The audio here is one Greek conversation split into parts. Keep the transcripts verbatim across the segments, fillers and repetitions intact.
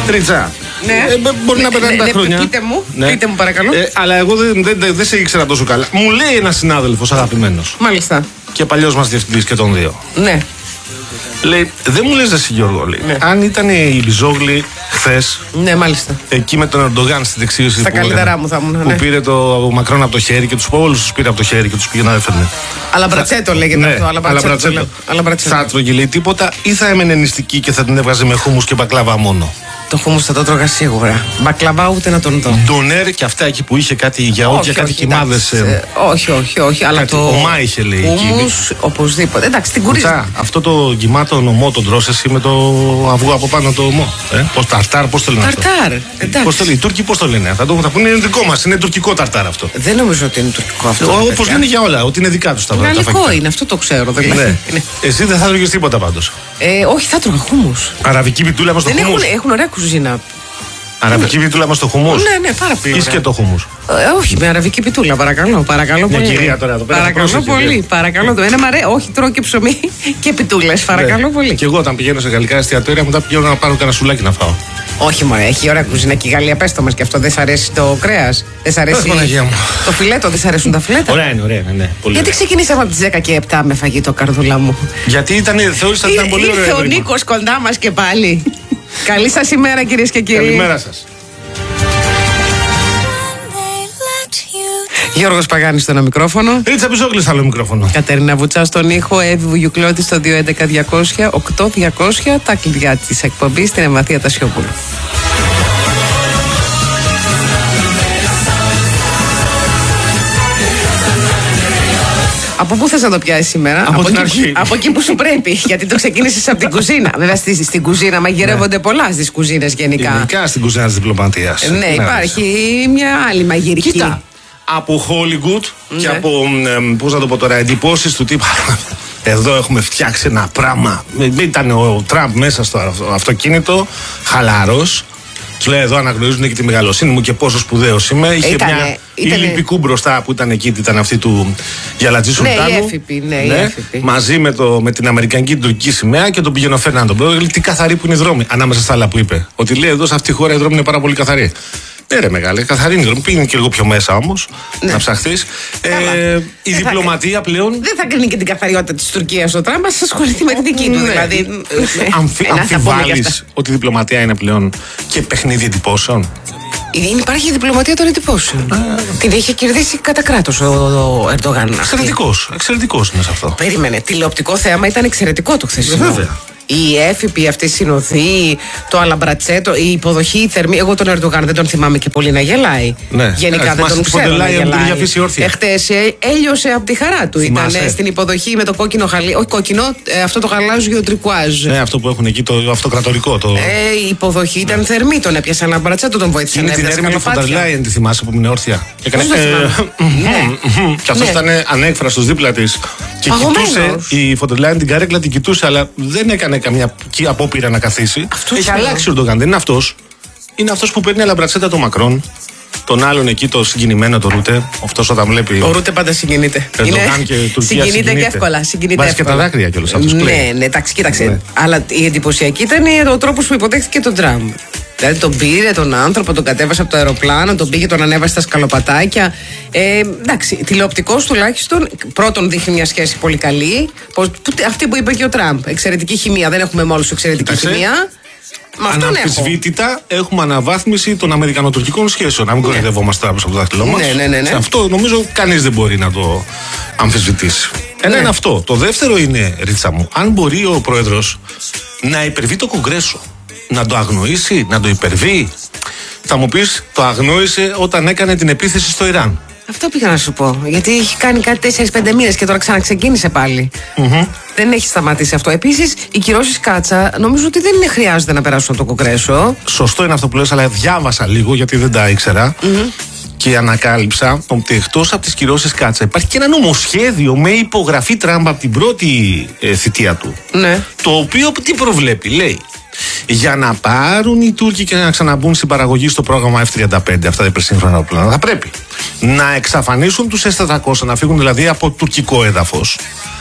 Ρίτσα. Ναι. Ε, μπορεί να περνάνε ναι, τα ναι, χρόνια. Πείτε μου, ναι. πείτε μου παρακαλώ. Ε, αλλά εγώ δεν, δεν, δεν, δεν σε ήξερα τόσο καλά. Μου λέει ένας συνάδελφος αγαπημένος. Μάλιστα. Και παλιός μας διευθυντής και των δύο. Ναι. Λέει, δεν μου λες εσύ Γιώργο, λέει, ναι. αν ήταν η Μπιζόγλη χθες. Ναι, μάλιστα. Εκεί με τον Ερντογάν στη δεξίωση. Στα καλύτερά μου θα ήμουν. Που ναι. πήρε το Μακρόν από το χέρι και τους όλους τους πήρε από το χέρι και τους πήγε να έφερνε. Αλλά μπρατσέτο λέγεται ναι, αυτό. Αλλά μπρατσέτο. Αλλά μπρατσέτο. Θα τρώγε λέει τίποτα ή θα έμενε νηστική και θα την έβγαζε με χούμους και μπακλάβα μόνο. Το χούμους θα το τρώγα σίγουρα. Μπακλαβά ούτε να τον δω. Ντονέρ και αυτά εκεί που είχε κάτι γιαούρτια, κάτι κοιμάδες. Ε, όχι, όχι, όχι. Αλλά κάτι, το. Ομά είχε λέει. Χούμους, οπωσδήποτε. Εντάξει, την κουρίζα. Αυτό το γυμάτο ομό τον τρως εσύ με το αυγό από πάνω το ομό. Ε? Πώς ταρτάρ, πώς το λένε αυτό. Ταρτάρ. Πώς το λένε, οι Τούρκοι πώς το λένε. Θα το θα πούνε είναι δικό μας, είναι τουρκικό ταρτάρ αυτό. Δεν νομίζω ότι είναι τουρκικό αυτό. Όπως λένε για όλα, ότι είναι δικά τους τα πράγματα. Γαλλικό είναι, αυτό το ξέρω. Ναι. Εσύ δεν θα τρώγες τίποτα πάντως. Ε, όχι, θα τρώγα χούμους. Αραβική πιτούλα μας το χούμους. Έχουν ωραία κουζίνα. Αραβική πιτούλα μας το χουμούς. Ναι, ναι, πάρα πολύ. Ή και το χουμούς. Ε, όχι, με αραβική πιτούλα, παρακαλώ. Παρακαλώ μια πολύ. Κυρία τώρα εδώ πέρα. Παρακαλώ πολύ. Παρακαλώ το ένα μαρέ. Όχι, τρώω και ψωμί και πιτούλες. Παρακαλώ ναι. πολύ. Και εγώ όταν πηγαίνω σε γαλλικά εστιατόρια μετά πηγαίνω να πάρω κανένα σουλάκι να φάω. Όχι, μωρέ, έχει ωραία κουζίνα και η Γαλλία. Πες μας και αυτό. Δεν σ' αρέσει το κρέας. Δεν σ' αρέσει το φιλέτο, δεν σ' αρέσουν τα φιλέτα. Ωραία είναι, ωραία είναι. Ναι, πολύ γιατί ξεκινήσαμε από τις δέκα και επτά με φαγητό, καρδούλα μου. Γιατί ήταν, θεώρησα ότι ήταν πολύ ωραίο. Ήρθε ο Νίκος κοντά μας και πάλι. Καλή σας ημέρα, κυρίες και κύριοι. Καλημέρα σας. Γιώργος Παγάνης στο ένα μικρόφωνο. Ρίτσα Μπιζόγλη στο άλλο μικρόφωνο. Κατερίνα Βουτσά στον ήχο. Εύη Βουγιουκλώτη στο δύο έντεκα διακόσια οκτώ διακόσια. Τα κλειδιά της εκπομπής στην Εμμαθία Τασιόπουλου. Από πού θες να το πιάσεις σήμερα? Από, από, την εκεί, αρχή. από εκεί που σου πρέπει. Γιατί το ξεκίνησες από την κουζίνα. Βέβαια στη, στην κουζίνα μαγειρεύονται ναι. πολλά στις κουζίνες γενικά. Γενικά στην κουζίνα της διπλωματίας. Ναι, ναι, υπάρχει μια άλλη μαγειρική. Κοίτα, από Hollywood ναι. και από, ε, πώς να το πω τώρα, εντυπώσεις του τύπου. Εδώ έχουμε φτιάξει ένα πράγμα. Ήταν ο Τραμπ μέσα στο αυτοκίνητο, χαλαρός. Του λέει εδώ αναγνωρίζουν και τη μεγαλοσύνη μου και πόσο σπουδαίος είμαι. Είχε ήτανε, μια ήτανε... ηλιππικού μπροστά που ήταν εκεί, ήταν αυτή του Γιαλατζή Σουλτάνου. Ναι, η έφυπη, ναι, ναι, η έφυπη. Μαζί με, το, με την Αμερικανική και τουρκική σημαία και τον πήγαινε ο Φέρναντο. Λέει τι καθαρή που είναι η δρόμη. Ανάμεσα στα άλλα που είπε. Ότι λέει εδώ σε αυτή τη χώρα η δρόμη είναι πάρα πολύ καθαρή. Ναι, ρε μεγάλε, καθαρή είναι η δρόμη. Πήγαινε και λίγο πιο μέσα όμως ναι. να ψαχθείς. Ε, η δεν διπλωματία θα... πλέον. Δεν θα κρίνει και την καθαριότητα της Τουρκίας ο Τραμπ, θα ασχοληθεί με την δική του. Ναι. Δηλαδή. Αμφι, αμφιβάλλεις ότι η διπλωματία είναι πλέον και παιχνίδι εντυπώσεων. Υπάρχει η διπλωματία των εντυπώσεων. Mm. Την είχε κερδίσει κατά κράτος ο, ο Ερντογάν. Εξαιρετικός, εξαιρετικός είναι σε αυτό. Περίμενε, τηλεοπτικό θέαμα ήταν εξαιρετικό το χθεσινό. Βέβαια. Η έφυπη, αυτή η συνοδή, το αλαμπρατσέτο, η υποδοχή, η θερμή. Εγώ τον Ερντογάν δεν τον θυμάμαι και πολύ να γελάει. Ναι. Γενικά ε, δεν τον ξέρω να γελάει. Εχθές έλειωσε από τη χαρά του. Θυμάσαι. Ήταν στην υποδοχή με το κόκκινο χαλί. Όχι κόκκινο, ε, αυτό το γαλάζιο τρικουάζ. Ναι, αυτό που έχουν εκεί, το αυτοκρατορικό. Το... Ε, η υποδοχή ναι. ήταν θερμή. Τον έπιασε αλαμπρατσέτο, τον βοήθησε να έβγαλε. Την έρμη του Φοντερ Λάιεν, τη θυμάσαι που είναι όρθια. Έκανε. Και αυτό ήταν ανέκφραστο δίπλα τη. Και κοιτούσε η Φοντερ Λάιεν την καρέκλα, την κοιτούσε, αλλά δεν έκανε καμιά απόπειρα να καθίσει. Αυτός έχει αλλάξει ο Ερντογάν. Δεν είναι αυτός. Είναι αυτός που παίρνει αλαμπρατσέτα τον Μακρόν. Τον άλλον εκεί το συγκινημένο το Ρούτε. Αυτός όταν βλέπει. Ο Ρούτε πάντα συγκινείται. Ερντογάν και Τουρκία. Συγκινείται και εύκολα. Συγκινείται βάζει και τα δάκρυα κιόλας. Αυτός ναι, ναι, εντάξει, κοίταξε. Ναι. Αλλά η εντυπωσιακή ήταν ο τρόπος που υποδέχθηκε τον Τραμπ. Δηλαδή τον πήρε τον άνθρωπο, τον κατέβασε από το αεροπλάνο, τον πήγε, τον ανέβασε στα σκαλοπατάκια. Ε, εντάξει, τηλεοπτικός τουλάχιστον πρώτον δείχνει μια σχέση πολύ καλή. Πως, αυτή που είπε και ο Τραμπ. Εξαιρετική χημεία. Δεν έχουμε με όλους εξαιρετική Κοιτάξε. χημεία. Αναμφισβήτητα έχουμε αναβάθμιση των αμερικανοτουρκικών σχέσεων. Να μην κορυδευόμαστε από το δάχτυλό μας. Ναι, ναι, ναι, ναι. Σε αυτό νομίζω κανείς δεν μπορεί να το αμφισβητήσει. Ένα ναι. είναι αυτό. Το δεύτερο είναι, Ρίτσα μου, αν μπορεί ο πρόεδρος να υπερβεί το Κογκρέσο. Να το αγνοήσει, να το υπερβεί. Θα μου πεις, το αγνόησε όταν έκανε την επίθεση στο Ιράν. Αυτό πήγα να σου πω. Γιατί έχει κάνει κάτι τέσσερις πέντε μήνες και τώρα ξαναξεκίνησε πάλι. Mm-hmm. Δεν έχει σταματήσει αυτό. Επίσης, οι κυρώσεις Κάτσα νομίζω ότι δεν είναι χρειάζεται να περάσουν από το Κογκρέσο. Σωστό είναι αυτό που λες, αλλά διάβασα λίγο γιατί δεν τα ήξερα. Mm-hmm. Και ανακάλυψα ότι εκτός από τις κυρώσεις Κάτσα υπάρχει και ένα νομοσχέδιο με υπογραφή Τραμπ από την πρώτη ε, θητεία του. Ναι. Το οποίο τι προβλέπει, λέει. Για να πάρουν οι Τούρκοι και να ξαναμπούν στην παραγωγή στο πρόγραμμα εφ τριάντα πέντε, αυτά τα υπερσύγχρονα αεροπλάνα, θα πρέπει να εξαφανίσουν τους ες τετρακόσια, να φύγουν δηλαδή από τουρκικό έδαφος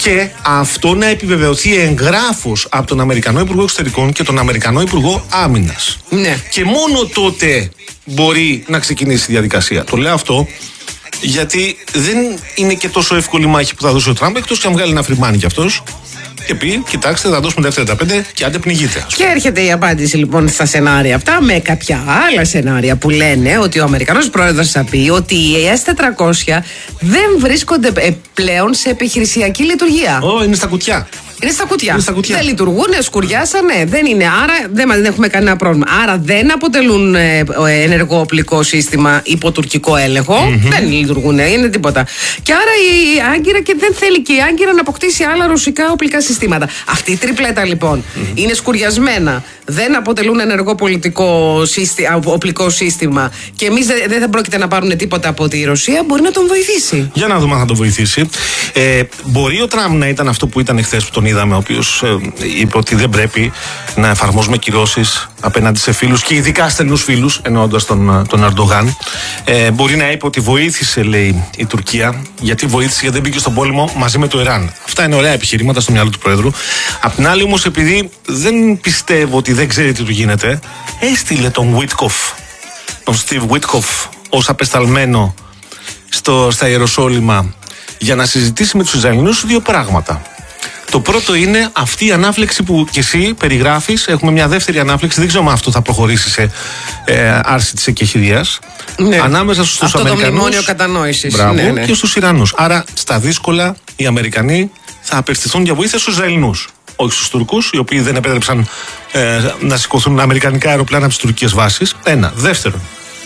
Και αυτό να επιβεβαιωθεί εγγράφος από τον Αμερικανό Υπουργό Εξωτερικών και τον Αμερικανό Υπουργό Άμυνας. Ναι. Και μόνο τότε μπορεί να ξεκινήσει η διαδικασία. Το λέω αυτό γιατί δεν είναι και τόσο εύκολη μάχη που θα δώσει ο Τραμπ, εκτός και αν βγάλει ένα φρυμάνι κι αυτός και πει: κοιτάξτε, θα δώσουμε τα εφ τριάντα πέντε και άντε πνιγείτε. Και έρχεται η απάντηση λοιπόν στα σενάρια αυτά με κάποια άλλα σενάρια που λένε ότι ο Αμερικανός πρόεδρος θα πει ότι οι ες τετρακόσια δεν βρίσκονται πλέον σε επιχειρησιακή λειτουργία. Ω, oh, είναι στα κουτιά. Είναι στα κουτιά. Είναι στα κουτιά. Δεν λειτουργούν, σκουριάσανε, δεν είναι. Άρα δεν, δεν έχουμε κανένα πρόβλημα. Άρα δεν αποτελούν ε, ενεργό οπλικό σύστημα υπό τουρκικό έλεγχο. Mm-hmm. Δεν λειτουργούν, είναι τίποτα. Και άρα η Άγκυρα και δεν θέλει και η Άγκυρα να αποκτήσει άλλα ρωσικά οπλικά συστήματα. Αυτή η τριπλέτα λοιπόν mm-hmm. είναι σκουριασμένα. Δεν αποτελούν ενεργό πολιτικό σύστημα, οπλικό σύστημα. Και εμείς δεν δε θα πρόκειται να πάρουν τίποτα από τη Ρωσία. Μπορεί να τον βοηθήσει. Για να δούμε αν θα τον βοηθήσει. Ε, μπορεί ο Τραμπ να ήταν αυτό που ήταν εχθές που τον είδαμε, ο οποίος ε, είπε ότι δεν πρέπει να εφαρμόζουμε κυρώσεις απέναντι σε φίλους και ειδικά στενούς φίλους, εννοώντας τον, τον Ερντογάν. Ε, μπορεί να είπε ότι βοήθησε, λέει, η Τουρκία, γιατί βοήθησε, γιατί δεν μπήκε στον πόλεμο μαζί με το Ιράν. Αυτά είναι ωραία επιχειρήματα στο μυαλό του Πρόεδρου. Απ' την άλλη, όμως, επειδή δεν πιστεύω ότι δεν ξέρει τι του γίνεται, έστειλε τον Βίτκοφ, τον Στιβ Βίτκοφ, ως απεσταλμένο στο, στα Ιεροσόλυμα για να συζητήσει με τους Ισραηλινούς δύο πράγματα. Το πρώτο είναι αυτή η ανάφλεξη που κι εσύ περιγράφεις. Έχουμε μια δεύτερη ανάφλεξη. Δεν ξέρω αν αυτό θα προχωρήσει σε ε, άρση της εκεχηρίας. Ναι. Ανάμεσα στους αυτό Αμερικανούς. Το μνημόνιο κατανόησης. Μπράβο, ναι, ναι. και στους Ιρανούς. Άρα στα δύσκολα οι Αμερικανοί θα απευθυνθούν για βοήθεια στους Ισραηλινούς. Όχι στους Τουρκούς, οι οποίοι δεν επέτρεψαν ε, να σηκωθούν αμερικανικά αεροπλάνα από τις τουρκικές βάσεις. Ένα. Δεύτερον,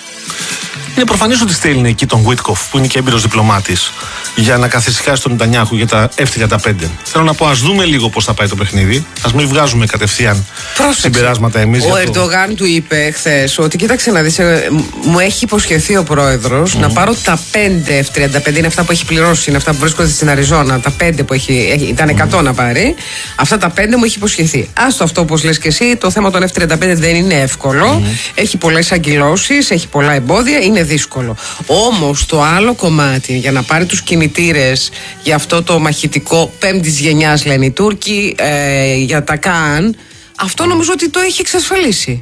είναι προφανές ότι στέλνει εκεί τον Βίτκοφ, που είναι και έμπειρος διπλωμάτης, για να καθησυχάσει τον Νετανιάχου για τα εφ τριάντα πέντε. Θέλω να πω, ας δούμε λίγο πώς θα πάει το παιχνίδι. Ας μην βγάζουμε κατευθείαν Πρόσεξε. συμπεράσματα εμείς. Ο Ερντογάν το... του είπε χθες ότι κοίταξε να δεις, μου έχει υποσχεθεί ο πρόεδρος mm. να πάρω τα πέντε εφ τριάντα πέντε. Είναι αυτά που έχει πληρώσει, είναι αυτά που βρίσκονται στην Αριζόνα. Τα πέντε που έχει, ήταν εκατό mm. να πάρει. Αυτά τα πέντε μου έχει υποσχεθεί. Άστο αυτό, όπως λες και εσύ, το θέμα των εφ τριάντα πέντε δεν είναι εύκολο. Mm. Έχει πολλές αγκυλώσεις, έχει πολλά εμπόδια, είναι δύσκολο. Όμως το άλλο κομμάτι για να πάρει τους κινητήρες για αυτό το μαχητικό πέμπτης γενιάς, λένε οι Τούρκοι, ε, για τα ΚΑΝ, αυτό νομίζω ότι το έχει εξασφαλίσει.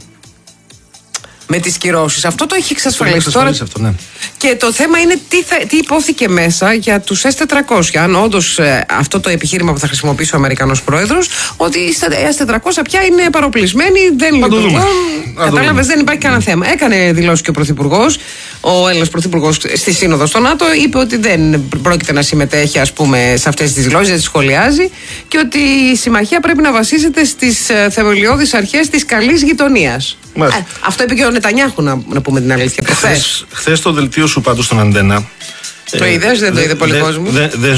Με τις κυρώσεις. Αυτό το έχει εξασφαλίσει. Το Τώρα... αυτό, ναι. Και το θέμα είναι τι, θα, τι υπόθηκε μέσα για τους ες τετρακόσια. Αν όντως ε, αυτό το επιχείρημα που θα χρησιμοποιήσει ο Αμερικανός πρόεδρος, ότι οι ες τετρακόσια πια είναι παροπλισμένοι, δεν λειτουργούν. Κατάλαβες, δεν υπάρχει κανένα θέμα. Έκανε δηλώσει και ο Πρωθυπουργός, ο Έλληνας Πρωθυπουργός στη Σύνοδο στο ΝΑΤΟ, είπε ότι δεν πρόκειται να συμμετέχει, ας πούμε, σε αυτές τις δηλώσεις, δεν τις σχολιάζει και ότι η συμμαχία πρέπει να βασίζεται στις ε, θεμελιώδεις αρχές της καλής γειτονίας. Ε, αυτό είπε και ο Νετανιάχου, να, να πούμε την αλήθεια. Χθες το δελτίο σου πάντως στον Αντένα. Το ε, είδες, δεν το είδε πολύ κόσμο.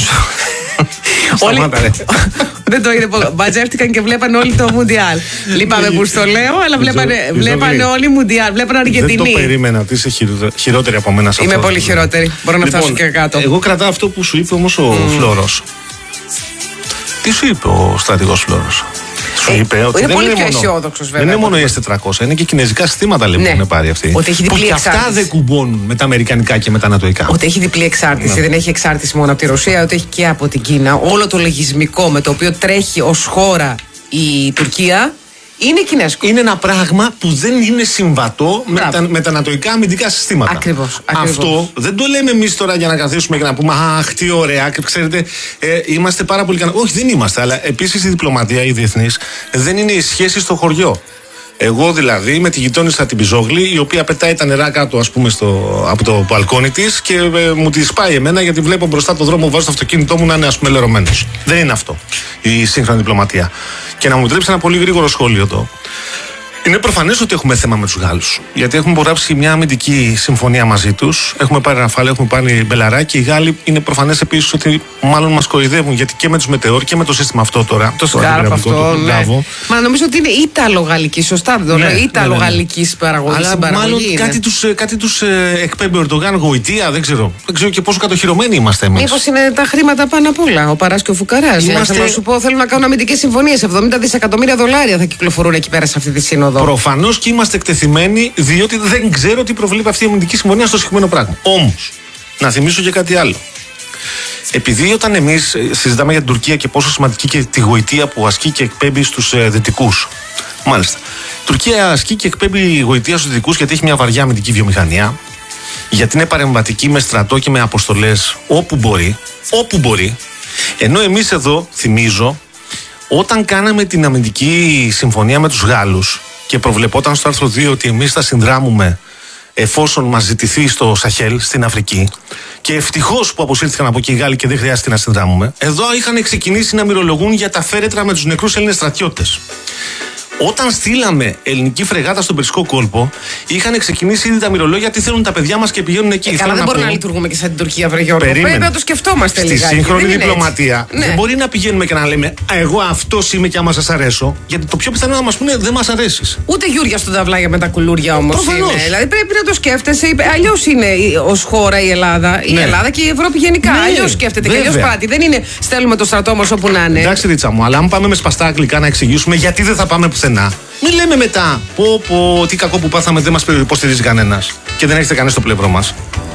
Δεν το είδε. Μπατζεύτηκαν και βλέπανε όλοι το Μουντιάλ. Λείπαμε που στο λέω, αλλά βλέπανε όλοι Μουντιάλ. Βλέπανε Αργεντινή. Δεν το περίμενα ότι είσαι χειρότερη από μένα σε αυτό. Είμαι πολύ χειρότερη. Μπορώ να φτάσω και κάτω. Εγώ κρατάω αυτό που σου είπε όμως ο Φλόρος. Τι σου είπε ο στρατηγός Φλόρος? Σου είπε ε, ότι είναι δεν πολύ είναι πιο μόνο, αισιόδοξος, βέβαια. Δεν είναι μόνο οι ες τετρακόσια, είναι και κινέζικα συστήματα, λέμε, ναι, που έχουν πάρει αυτοί. Ότι έχει διπλή που εξάρτηση. Και αυτά δεν κουμπώνουν με τα αμερικανικά και με τα ανατοϊκά. Ότι έχει διπλή εξάρτηση. Ναι. Δεν έχει εξάρτηση μόνο από τη Ρωσία, ότι έχει και από την Κίνα. Όλο το λογισμικό με το οποίο τρέχει ως χώρα η Τουρκία είναι κινέζικο. Είναι ένα πράγμα που δεν είναι συμβατό με τα, με τα ανατοϊκά αμυντικά συστήματα. Ακριβώς. Αυτό δεν το λέμε εμείς τώρα για να καθίσουμε και να πούμε αχ, τι ωραία. Ξέρετε, ε, είμαστε πάρα πολύ ικανοί. Όχι, δεν είμαστε. Αλλά επίσης η διπλωματία, η διεθνής, δεν είναι η σχέση στο χωριό. Εγώ δηλαδή με τη γειτόνισσα την Πιζόγλη, η οποία πετάει τα νερά κάτω, ας πούμε, στο, από το μπαλκόνι της και ε, μου τη σπάει εμένα γιατί βλέπω μπροστά το δρόμο, βάζω το αυτοκίνητό μου να είναι, ας πούμε, λερωμένος. Δεν είναι αυτό η σύγχρονη διπλωματία. Και να μου επιτρέψει ένα πολύ γρήγορο σχόλιο εδώ. Είναι προφανές ότι έχουμε θέμα με τους Γάλλους. Γιατί έχουμε υπογράψει μια αμυντική συμφωνία μαζί τους. Έχουμε πάρει Ραφάλ, έχουμε πάρει Μπελαρά και οι Γάλλοι είναι προφανές επίσης ότι μάλλον μας κοροϊδεύουν. Γιατί και με τους Μετεώρ και με το σύστημα αυτό τώρα. Το στρατηγραφικό του. Ναι. Μα νομίζω ότι είναι Ιταλογαλλική, σωστά δεν το λέω. Ιταλογαλλική παραγωγή. Αλλά μάλλον είναι. κάτι τους, κάτι τους ε, εκπέμπει ο Ερντογάν γοητεία, δεν ξέρω. Δεν ξέρω και πόσο κατοχυρωμένοι είμαστε εμείς. Μήπως είναι τα χρήματα πάνω απ' όλα. Ο Παράς και ο Φουκαράς. Είμαστε... Θέλω να σου πω, θέλουν να κάνουν αμυντικές συμφωνίες. εβδομήντα δισεκατομμύρια δολάρια θα κυκλοφορούν εκεί πέρα σε αυτή τη σύνοδο. Προφανώς και είμαστε εκτεθειμένοι, διότι δεν ξέρω τι προβλέπει αυτή η αμυντική συμφωνία στο συγκεκριμένο πράγμα. Όμως, να θυμίσω και κάτι άλλο. Επειδή όταν εμείς συζητάμε για την Τουρκία και πόσο σημαντική και τη γοητεία που ασκεί και εκπέμπει στους ε, δυτικούς. Μάλιστα. Η Τουρκία ασκεί και εκπέμπει γοητεία στους δυτικούς γιατί έχει μια βαριά αμυντική βιομηχανία. Γιατί είναι παρεμβατική με στρατό και με αποστολές όπου μπορεί. Όπου μπορεί. Ενώ εμείς εδώ, θυμίζω, όταν κάναμε την αμυντική συμφωνία με τους Γάλλους και προβλεπόταν στο άρθρο δύο ότι εμείς θα συνδράμουμε εφόσον μας ζητηθεί στο Σαχέλ, στην Αφρική, και ευτυχώς που αποσύρθηκαν από εκεί οι Γάλλοι και δεν χρειάστηκε να συνδράμουμε, εδώ είχαν ξεκινήσει να μυρολογούν για τα φέρετρα με τους νεκρούς Έλληνες στρατιώτες. Όταν στείλαμε ελληνική φρεγάτα στον Περσικό κόλπο, είχαν ξεκινήσει ήδη τα μυρολόγια τι θέλουν τα παιδιά μας και πηγαίνουν εκεί. Ε, καλά, δεν μπορούμε να λειτουργούμε και σαν την Τουρκία, βρε Γιώργο. Πρέπει να το σκεφτόμαστε Στη λιγάκι. Στη σύγχρονη διπλωματία ναι. δεν μπορεί να πηγαίνουμε και να λέμε εγώ αυτός είμαι και άμα σας αρέσω. Γιατί το πιο πιθανό να μας πούνε δεν μας αρέσεις. Ούτε Γιούρια στον ταυλάγια με τα κουλούρια όμως είναι. Δηλαδή πρέπει να το σκέφτεσαι. Αλλιώς είναι ως χώρα η Ελλάδα. Η ναι. Ελλάδα και η Ευρώπη γενικά. Ναι. Αλλιώς σκέφτεται. Αλλιώς πράττει. Δεν είναι στέλνουμε το στρατό μας όπου να είναι. Εντάξει, Ρίτσα μου, αλλά αν πάμε με σπαστά αγγλικά να εξηγήσουμε γιατί δεν θα πάμε πουθενά. Μην λέμε μετά πω, πω, τι κακό που πάθαμε, δεν μας υποστηρίζει κανένας και δεν έχετε κανένα στο πλευρό μας.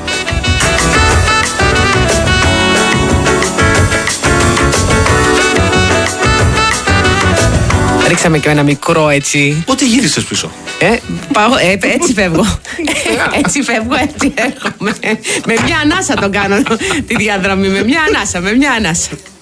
Ρίξαμε και ένα μικρό έτσι. Πότε γύρισες πίσω? Ε, πάω, ε, έτσι φεύγω. Έτσι φεύγω, έτσι έρχομαι. Με μια ανάσα τον κάνω τη διαδρομή. Με μια ανάσα, με μια ανάσα.